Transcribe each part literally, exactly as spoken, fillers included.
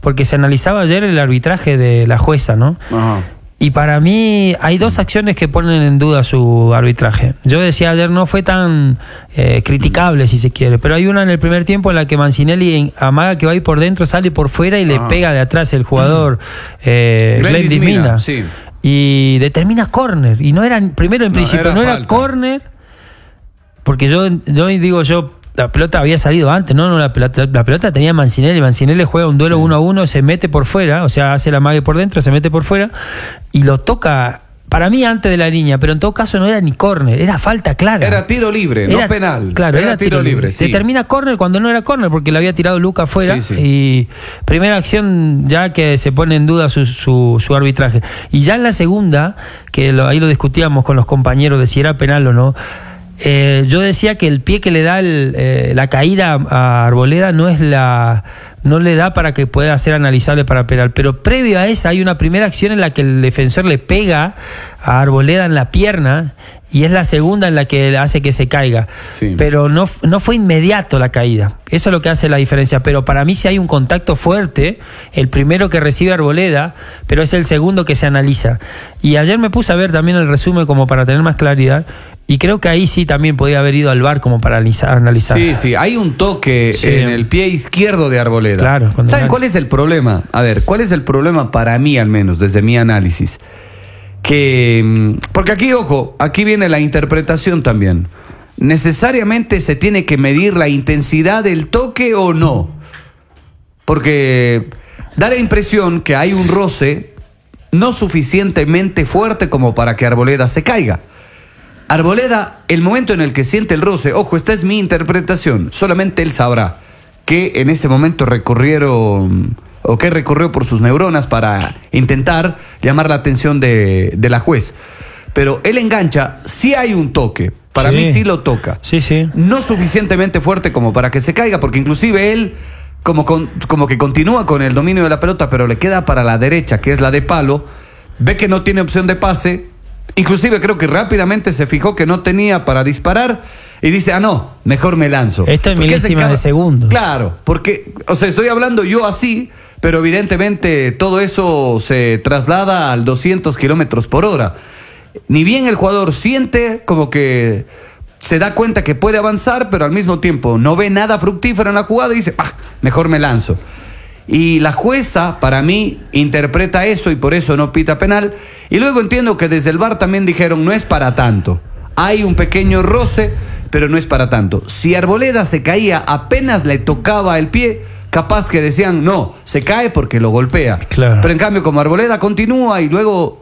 porque se analizaba ayer el arbitraje de la jueza, ¿no? Ajá. Y para mí hay dos acciones que ponen en duda su arbitraje. Yo decía ayer no fue tan eh, criticable, si se quiere, pero hay una en el primer tiempo en la que Mancinelli amaga que va a ir por dentro, sale por fuera y le ah. pega de atrás el jugador eh, Glendis Mina. Sí. Y determina córner. Y no era, primero en no, principio, era no era falta. córner, porque yo, yo digo yo, la pelota había salido antes, no, no la pelota, la pelota tenía Mancinelli, Mancinelli juega un duelo sí. uno a uno, se mete por fuera, o sea, hace la mague por dentro, se mete por fuera y lo toca, para mí antes de la línea, pero en todo caso no era ni córner, era falta clara. Era tiro libre, era, no penal. Claro, era, era tiro, tiro libre. libre sí. Se termina córner cuando no era córner porque le había tirado Luca afuera sí, sí. y primera acción ya que se pone en duda su, su, su arbitraje. Y ya en la segunda, que lo, ahí lo discutíamos con los compañeros de si era penal o no, Eh, yo decía que el pie que le da el, eh, la caída a Arboleda no es la no le da para que pueda ser analizable para penal, pero previo a esa hay una primera acción en la que el defensor le pega a Arboleda en la pierna y es la segunda en la que hace que se caiga, sí. pero no, no fue inmediato la caída, eso es lo que hace la diferencia, pero para mí sí hay un contacto fuerte, el primero que recibe Arboleda, pero es el segundo que se analiza, y ayer me puse a ver también el resumen como para tener más claridad. Y creo que ahí sí también podía haber ido al V A R como para analizar. Sí, sí, hay un toque sí. en el pie izquierdo de Arboleda. Claro. ¿Saben cuál es el problema? A ver, ¿cuál es el problema para mí al menos, desde mi análisis? Que, porque aquí, ojo, aquí viene la interpretación también. ¿Necesariamente se tiene que medir la intensidad del toque o no? Porque da la impresión que hay un roce no suficientemente fuerte como para que Arboleda se caiga. Arboleda, el momento en el que siente el roce, ojo, esta es mi interpretación, solamente él sabrá que en ese momento recurrieron o que recurrió por sus neuronas para intentar llamar la atención de, de la juez. Pero él engancha, sí hay un toque, para sí. mí sí lo toca. Sí, sí. No suficientemente fuerte como para que se caiga, porque inclusive él como, con, como que continúa con el dominio de la pelota, pero le queda para la derecha, que es la de palo, ve que no tiene opción de pase. Inclusive creo que rápidamente se fijó que no tenía para disparar y dice, ah, no, mejor me lanzo. Esto es milésima cada... de segundo. Claro, porque, o sea, estoy hablando yo así, pero evidentemente todo eso se traslada al doscientos kilómetros por hora. Ni bien el jugador siente como que se da cuenta que puede avanzar, pero al mismo tiempo no ve nada fructífero en la jugada y dice, ah, mejor me lanzo. Y la jueza, para mí, interpreta eso y por eso no pita penal. Y luego entiendo que desde el V A R también dijeron, no es para tanto. Hay un pequeño roce, pero no es para tanto. Si Arboleda se caía, apenas le tocaba el pie, capaz que decían, no, se cae porque lo golpea. Claro. Pero en cambio, como Arboleda continúa y luego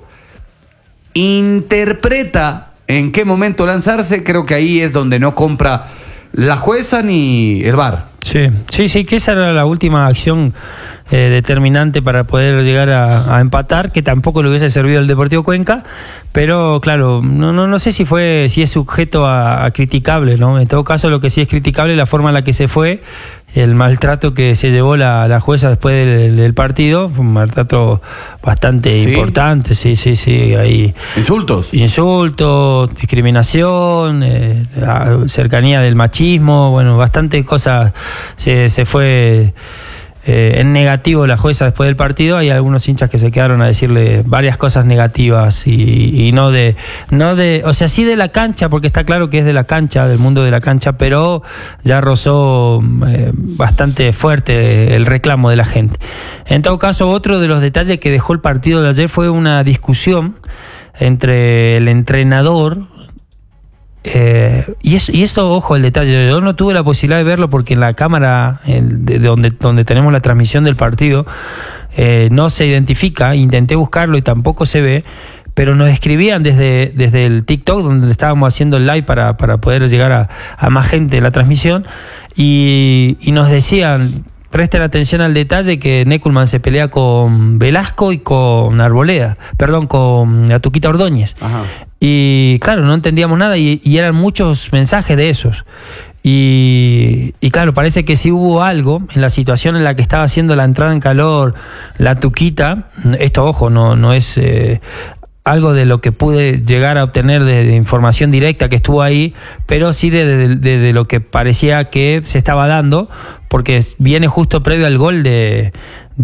interpreta en qué momento lanzarse, creo que ahí es donde no compra la jueza ni el V A R. Sí, sí, sí, que esa era la última acción eh, determinante para poder llegar a, a empatar, que tampoco le hubiese servido al Deportivo Cuenca, pero claro, no, no, no sé si fue, si es sujeto a, a criticable, ¿no? En todo caso, lo que sí es criticable es la forma en la que se fue, el maltrato que se llevó la, la jueza después del, del partido, fue un maltrato bastante ¿Sí? importante, sí, sí, sí, ahí. ¿Insultos? Insultos, discriminación, eh, cercanía del machismo, bueno, bastante cosas. Se, se fue eh, en negativo la jueza después del partido. Hay algunos hinchas que se quedaron a decirle varias cosas negativas y, y no de no de o sea sí de la cancha, porque está claro que es de la cancha, del mundo de la cancha, pero ya rozó eh, bastante fuerte el reclamo de la gente. En todo caso, otro de los detalles que dejó el partido de ayer fue una discusión entre el entrenador. Eh, y, eso, y esto, ojo, el detalle, yo no tuve la posibilidad de verlo porque en la cámara el, de, de donde, donde tenemos la transmisión del partido eh, no se identifica, intenté buscarlo y tampoco se ve, pero nos escribían desde, desde el TikTok donde estábamos haciendo el live para, para poder llegar a, a más gente en la transmisión y, y nos decían, presten atención al detalle que Neckelman se pelea con Velasco y con Arboleda, perdón, con Atuquita Ordóñez. Ajá. Y claro, no entendíamos nada y, y eran muchos mensajes de esos. Y, y claro, parece que si hubo algo en la situación en la que estaba haciendo la entrada en calor la Tuquita, esto, ojo, no, no es eh, algo de lo que pude llegar a obtener de, de información directa que estuvo ahí, pero sí de, de, de, de lo que parecía que se estaba dando, porque viene justo previo al gol de,